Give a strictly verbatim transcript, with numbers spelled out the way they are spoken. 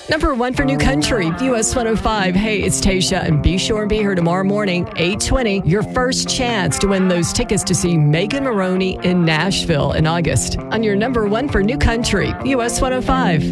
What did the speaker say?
Number one for New Country, U S one oh five. Hey, it's Tasha, and be sure and be here tomorrow morning, eight twenty. Your first chance to win those tickets to see Megan Maroney in Nashville in August on your number one for New Country, U S one oh five.